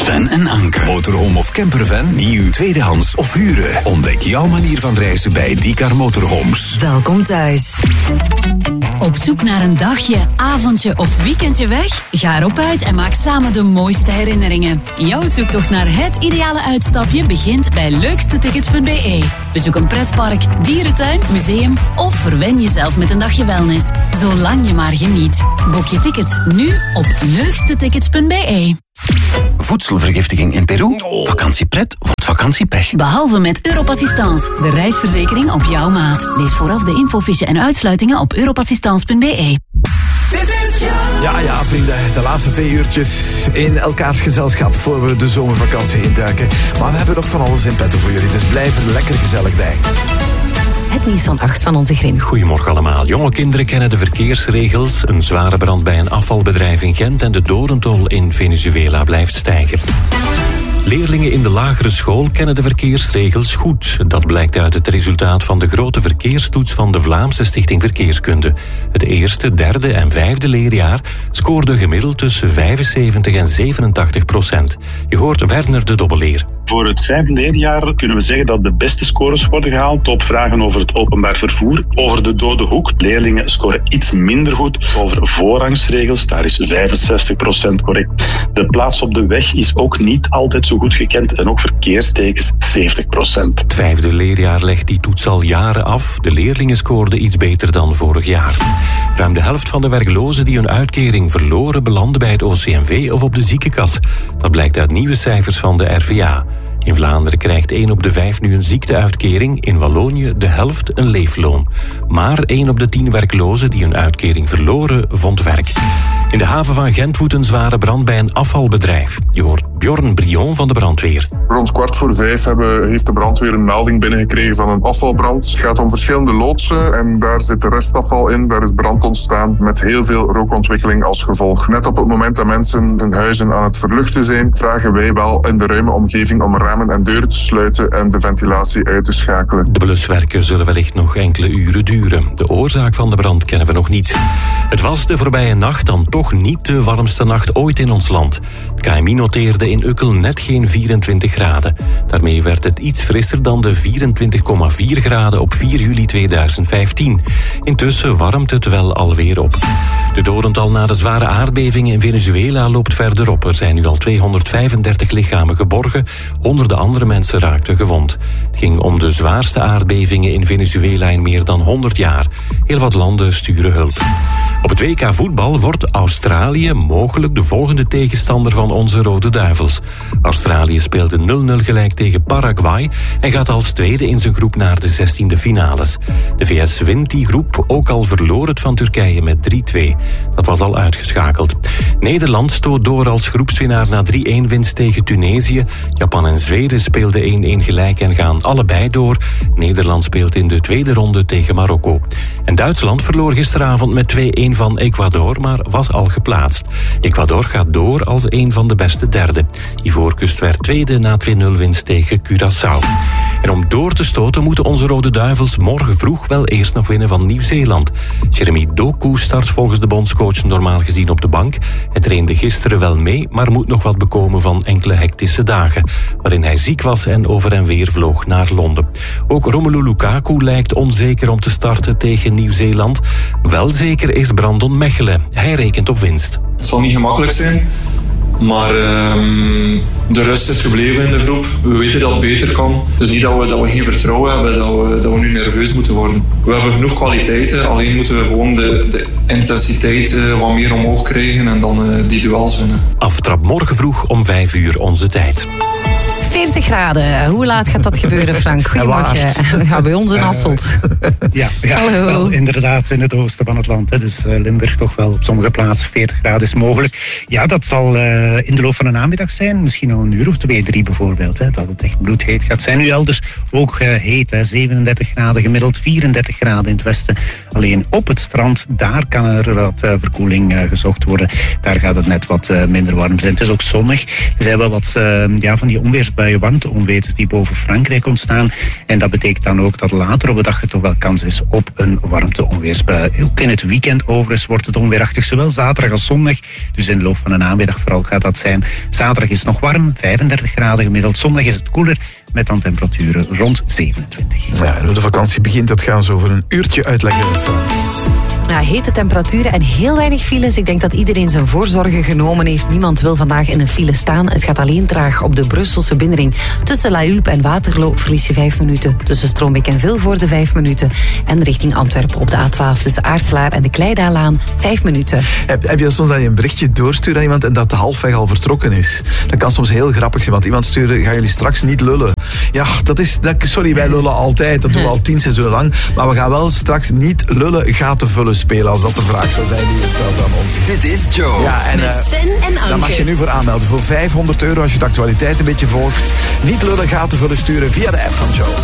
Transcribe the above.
Sven en Anke. Motorhome of campervan, nieuw, tweedehands of huren. Ontdek jouw manier van reizen bij Dikar Motorhomes. Welkom thuis. Op zoek naar een dagje, avondje of weekendje weg? Ga erop uit en maak samen de mooiste herinneringen. Jouw zoektocht naar het ideale uitstapje begint bij leukstetickets.be. Bezoek een pretpark, dierentuin, museum of verwen jezelf met een dagje wellness. Zolang je maar geniet. Boek je ticket nu op leukstetickets.be. Voedselvergiftiging in Peru? Vakantiepret wordt vakantiepech. Behalve met Europassistance, de reisverzekering op jouw maat. Lees vooraf de infofiche en uitsluitingen op europassistance.be. Ja, vrienden. De laatste 2 uurtjes in elkaars gezelschap voor we de zomervakantie induiken. Maar we hebben nog van alles in petto voor jullie, dus blijf er lekker gezellig bij. Het nieuws van 8 van onze Grim. Goedemorgen allemaal. Jonge kinderen kennen de verkeersregels. Een zware brand bij een afvalbedrijf in Gent en de dodentol in Venezuela blijft stijgen. Leerlingen in de lagere school kennen de verkeersregels goed. Dat blijkt uit het resultaat van de grote verkeerstoets van de Vlaamse Stichting Verkeerskunde. Het eerste, derde en vijfde leerjaar scoorden gemiddeld tussen 75 en 87%. Je hoort Werner de Dobbeleer. Voor het 5e leerjaar kunnen we zeggen dat de beste scores worden gehaald op vragen over het openbaar vervoer. Over de dode hoek. Leerlingen scoren iets minder goed. Over voorrangsregels, daar is 65% correct. De plaats op de weg is ook niet altijd zo goed gekend en ook verkeerstekens 70%. Het 5e leerjaar legt die toets al jaren af. De leerlingen scoorden iets beter dan vorig jaar. Ruim de helft van de werklozen die hun uitkering verloren belanden bij het OCMW of op de ziekenkas. Dat blijkt uit nieuwe cijfers van de RVA. In Vlaanderen krijgt 1 op de 5 nu een ziekteuitkering. In Wallonië de helft een leefloon. Maar 1 op de 10 werklozen die hun uitkering verloren, vond werk. In de haven van Gent woedt een zware brand bij een afvalbedrijf. Je hoort Bjorn Brion van de brandweer. Rond 4:15 heeft de brandweer een melding binnengekregen van een afvalbrand. Het gaat om verschillende loodsen en daar zit restafval in. Daar is brand ontstaan met heel veel rookontwikkeling als gevolg. Net op het moment dat mensen hun huizen aan het verluchten zijn, vragen wij wel in de ruime omgeving om ramen en deuren te sluiten en de ventilatie uit te schakelen. De bluswerken zullen wellicht nog enkele uren duren. De oorzaak van de brand kennen we nog niet. Het was de voorbije nacht dan toch niet de warmste nacht ooit in ons land. Het KMI noteerde in Ukkel net geen 24 graden. Daarmee werd het iets frisser dan de 24,4 graden op 4 juli 2015. Intussen warmt het wel alweer op. De dodental na de zware aardbevingen in Venezuela loopt verder op. Er zijn nu al 235 lichamen geborgen. Honderden andere mensen raakten gewond. Het ging om de zwaarste aardbevingen in Venezuela in meer dan 100 jaar. Heel wat landen sturen hulp. Op het WK voetbal wordt Australië mogelijk de volgende tegenstander van onze Rode Duivels. Australië speelde 0-0 gelijk tegen Paraguay en gaat als tweede in zijn groep naar de 16e finales. De VS wint die groep, ook al verloor het van Turkije met 3-2. Dat was al uitgeschakeld. Nederland stoot door als groepswinnaar na 3-1 winst tegen Tunesië. Japan en Zweden speelden 1-1 gelijk en gaan allebei door. Nederland speelt in de tweede ronde tegen Marokko. En Duitsland verloor gisteravond met 2-1 van Ecuador, maar was al geplaatst. Ecuador gaat door als een van de beste derde. Ivoorkust werd tweede na 2-0 winst tegen Curaçao. En om door te stoten moeten onze Rode Duivels morgen vroeg wel eerst nog winnen van Nieuw-Zeeland. Jeremy Doku start volgens de bondscoach normaal gezien op de bank. Hij trainde gisteren wel mee, maar moet nog wat bekomen van enkele hectische dagen, waarin hij ziek was en over en weer vloog naar Londen. Ook Romelu Lukaku lijkt onzeker om te starten tegen Nieuw-Zeeland. Wel zeker is Brandon Mechelen. Hij rekent op winst. Het zal niet gemakkelijk zijn, maar de rust is gebleven in de groep. We weten dat het beter kan. Het is niet dat we geen vertrouwen hebben, dat we nu nerveus moeten worden. We hebben genoeg kwaliteiten, alleen moeten we gewoon de intensiteit wat meer omhoog krijgen en dan die duels winnen. Aftrap morgen vroeg om 5 uur onze tijd. 40 graden. Hoe laat gaat dat gebeuren, Frank? Goedemorgen. We gaan bij ons in Hasselt. Ja, hallo. Wel, inderdaad in het oosten van het land. Hè. Dus Limburg toch wel op sommige plaatsen 40 graden is mogelijk. Ja, dat zal in de loop van de namiddag zijn. Misschien nog een uur of 2, 3 bijvoorbeeld. Hè, dat het echt bloedheet gaat zijn. Nu elders ook heet. Hè. 37 graden gemiddeld, 34 graden in het westen. Alleen op het strand, daar kan er wat verkoeling gezocht worden. Daar gaat het net wat minder warm zijn. Het is ook zonnig. Er zijn wel wat van die onweersbuien, warmteonwetens die boven Frankrijk ontstaan. En dat betekent dan ook dat later op de dag er toch wel kans is op een warmte-onweersbui. Ook in het weekend overigens wordt het onweerachtig, zowel zaterdag als zondag. Dus in de loop van de namiddag vooral gaat dat zijn. Zaterdag is nog warm, 35 graden gemiddeld. Zondag is het koeler, met dan temperaturen rond 27. Ja, en hoe de vakantie begint, dat gaan we zo over een uurtje uitleggen. Ja, hete temperaturen en heel weinig files. Ik denk dat iedereen zijn voorzorgen genomen heeft. Niemand wil vandaag in een file staan. Het gaat alleen traag op de Brusselse binnenring. Tussen La Hulpe en Waterloo verlies je 5 minuten. Tussen Stroombeek en Vilvoorde 5 minuten. En richting Antwerpen op de A12 tussen Aartselaar en de Kleidaalaan 5 minuten. Heb je soms dat je een berichtje doorstuurt aan iemand en dat de halfweg al vertrokken is? Dat kan soms heel grappig zijn, want iemand stuurde, gaan jullie straks niet lullen? Ja, sorry, wij lullen altijd. Dat doen we al 10 seizoenen lang. Maar we gaan wel straks niet lullen, gaten vullen spelen, als dat de vraag zou zijn die je stelt aan ons. Dit is Joe. Ja, en, Met Sven en Anke. daar mag je nu voor aanmelden. Voor €500 als je de actualiteit een beetje volgt. Niet lullen, gaten vullen sturen via de app van Joe.